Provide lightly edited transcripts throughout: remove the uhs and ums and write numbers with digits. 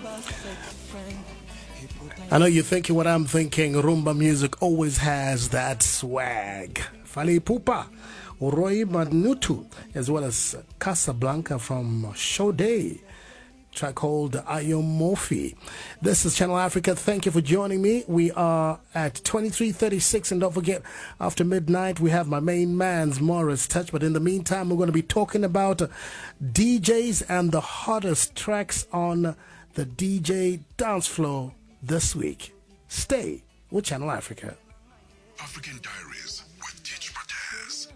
I know you're thinking what I'm thinking. Rumba music always has that swag. Fali Pupa, Roy Manutu, as well as Casablanca from Shode. Track called Ayomorphi. This is Channel Africa. Thank you for joining me. We are at 23:36, and don't forget, after midnight, we have my main man's Morris Touch. But in the meantime, we're going to be talking about DJs and the hottest tracks on the DJ dance floor this week. Stay with Channel Africa. African Diaries with Teach Mataz.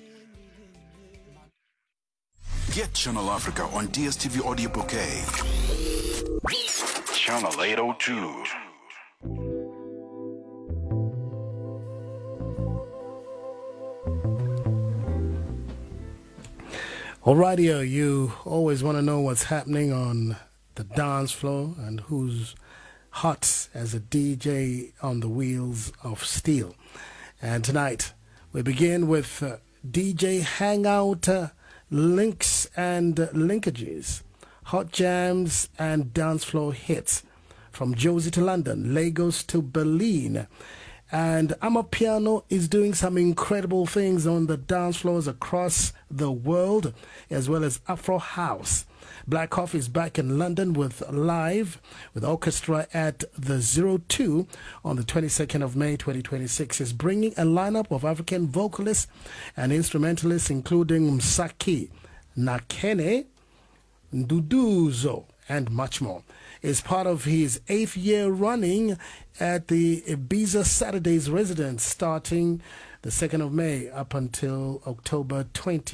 Get Channel Africa on DSTV Audio Bouquet. Channel 802. Alrighty, you always want to know what's happening on the dance floor and who's hot as a DJ on the wheels of steel. And tonight, we begin with DJ Hangout links and linkages, hot jams and dance floor hits from Josie to London, Lagos to Berlin. And Amapiano is doing some incredible things on the dance floors across the world, as well as Afro House. Black Coffee is back in London with live with orchestra at the 02 on the 22nd of May 2026. Is bringing a lineup of African vocalists and instrumentalists, including Msaki, Nakene, Nduduzo, and much more. Is part of his 8th year running at the Ibiza Saturdays residence, starting the 2nd of May up until October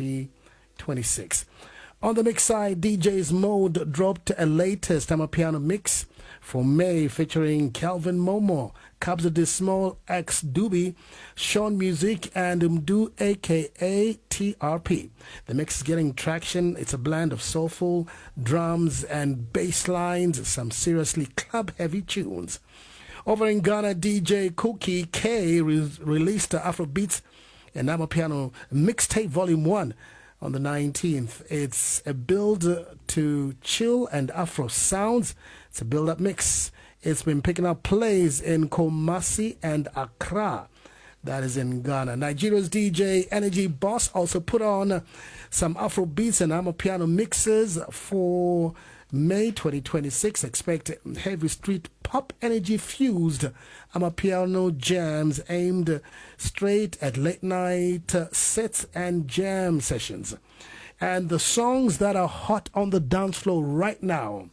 2026. On the mix side, DJ's Mode dropped a latest Amapiano mix for May featuring Calvin Momo, Kabza De Small, X Doobie, Sean Music, and Mdu aka TRP. The mix is getting traction. It's a blend of soulful drums and bass lines, some seriously club-heavy tunes. Over in Ghana, DJ Cookie K released Afrobeats and Amapiano Mixtape Volume 1 on the 19th. It's a build to chill and Afro sounds. It's a build-up mix. It's been picking up plays in Kumasi and Accra. That is in Ghana. Nigeria's DJ Energy Boss also put on some Afro beats and Amapiano mixes for May 2026. Expect heavy street pop energy fused Amapiano jams aimed straight at late night sets and jam sessions. And the songs that are hot on the dance floor right now,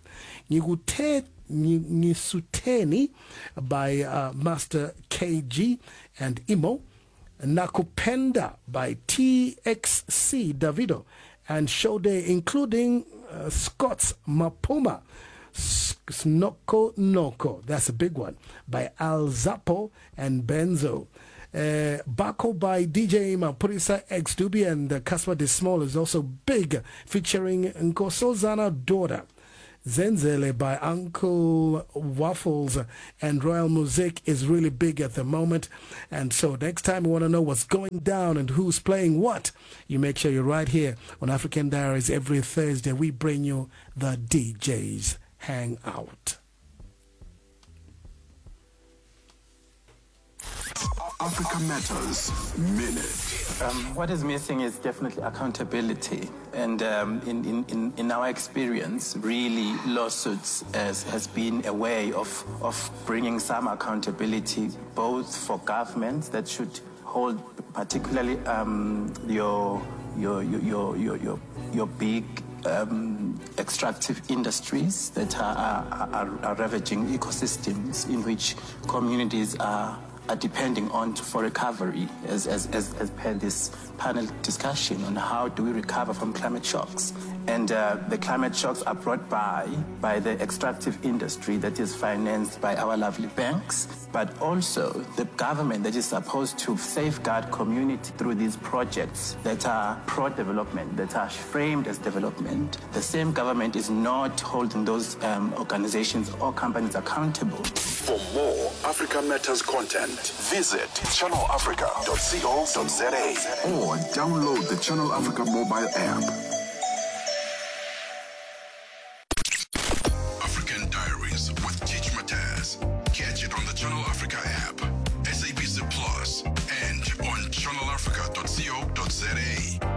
Nisuteni by Master KG and Imo, Nakupenda by TXC Davido and Shode, including Scott's Mapuma, Snoko Noko, that's a big one, by Al Zappo and Benzo. Bako by DJ Mapurisa X Doobie and Casper De Small is also big, featuring Nkosozana Daughter. Zenzele by Uncle Waffles and Royal Music is really big at the moment. And so next time you want to know what's going down and who's playing what, you make sure you're right here on African Diaries. Every Thursday we bring you the DJs Hangout. Africa Matters Minute. What is missing is definitely accountability. And in our experience, really, lawsuits has been a way of bringing some accountability, both for governments that should hold particularly your big extractive industries that are ravaging ecosystems in which communities are depending on for recovery, as per this panel discussion on how do we recover from climate shocks. And the climate shocks are brought by the extractive industry that is financed by our lovely banks, but also the government that is supposed to safeguard community through these projects that are pro-development, that are framed as development. The same government is not holding those organizations or companies accountable. For more Africa Matters content, visit channelafrica.co.za or download the Channel Africa mobile app. African Diary. Stories with Teach Mataz. Catch it on the Channel Africa app, SABC Plus, and on channelafrica.co.za.